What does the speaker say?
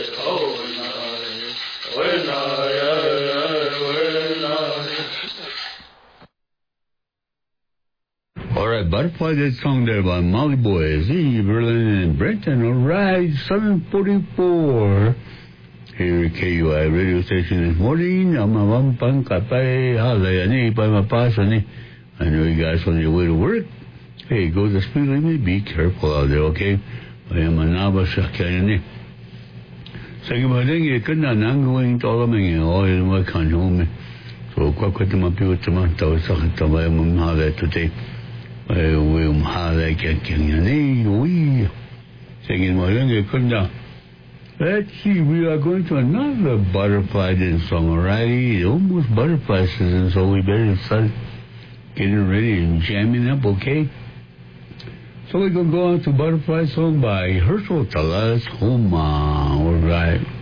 All right, Butterfly, that song there by Molly Boys, Berlin and Brenton. All right, 7:44. Here at KUI radio station this morning. I know you guys on your way to work. Hey, go the speed limit. Be careful out there, okay? I am a novice. Sa kibadeng ikana nangawing tolaming oil in my kanhome. So kwakwatima piwatama tawsa kataway mumhala today. I will mumhala kanyani. We singing my young ikana. Let's see, we are going to another butterfly song, alrighty? Almost butterfly season, so we better start getting ready and jamming up, okay? So we're going to go on to Butterfly song by Herschel Talas Homa, alright.